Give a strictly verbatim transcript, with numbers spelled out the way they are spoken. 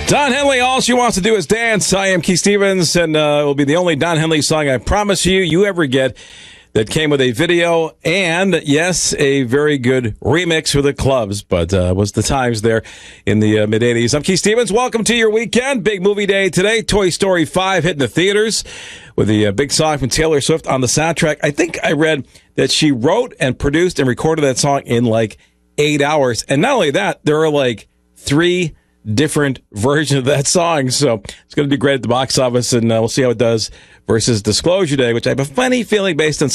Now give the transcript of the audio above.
Don Henley, All She Wants to Do Is Dance. I am Keith Stevens, and uh, it will be the only Don Henley song I promise you you ever get that came with a video and, yes, a very good remix for the clubs, but uh, was the times there in the uh, mid-eighties. I'm Keith Stevens. Welcome to your weekend. Big movie day today. Toy Story five hitting the theaters with the uh, big song from Taylor Swift on the soundtrack. I think I read that she wrote and produced and recorded that song in like eight hours. And not only that, there are like three different version of that song, so it's going to do great at the box office, and uh, we'll see how it does versus Disclosure Day, which I have a funny feeling based on